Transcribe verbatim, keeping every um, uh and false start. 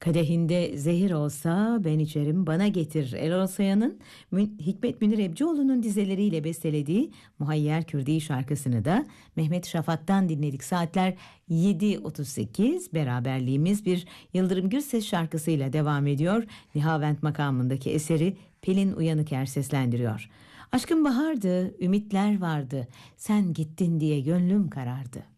Kadehinde zehir olsa ben içerim bana getir. Erol Saya'nın Mü- Hikmet Münir Ebcioğlu'nun dizeleriyle bestelediği Muhayyer Kürdi şarkısını da Mehmet Şafat'tan dinledik. Saatler yedi otuz sekiz, beraberliğimiz bir Yıldırım Gürses şarkısıyla devam ediyor. Nihavent makamındaki eseri Pelin Uyanıker seslendiriyor. Aşkım bahardı, ümitler vardı, sen gittin diye gönlüm karardı.